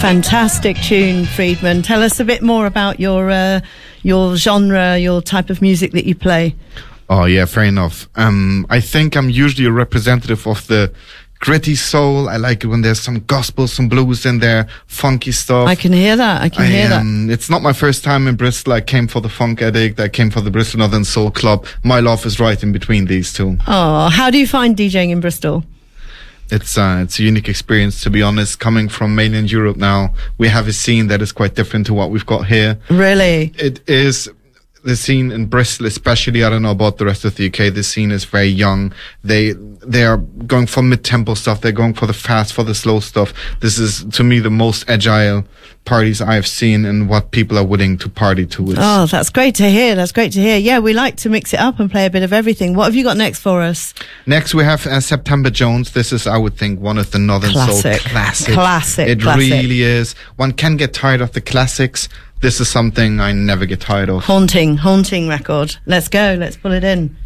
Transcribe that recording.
Fantastic tune, Friedman. Tell us a bit more about your genre, your type of music that you play. Oh yeah, fair enough. I think I'm usually a representative of the gritty soul. I like it when there's some gospel, some blues in there, funky stuff. I can hear that. I can hear that. It's not my first time in Bristol. I came for the Funk Addict. I came for the Bristol Northern Soul Club. My love is right in between these two. Oh, how do you find DJing in Bristol? It's a unique experience, to be honest. Coming from mainland Europe now, we have a scene that is quite different to what we've got here. Really? It is. The scene in Bristol, especially, I don't know about the rest of the UK, the scene is very young. They are going for mid-tempo stuff. They're going for the fast, for the slow stuff. This is, to me, the most agile parties I've seen and what people are willing to party to. Oh, that's great to hear. That's great to hear. Yeah, we like to mix it up and play a bit of everything. What have you got next for us? Next, we have September Jones. This is, I would think, one of the Northern Soul classics. Classic. Really is. One can get tired of the classics. This is something I never get tired of. Haunting record. Let's go. Let's pull it in.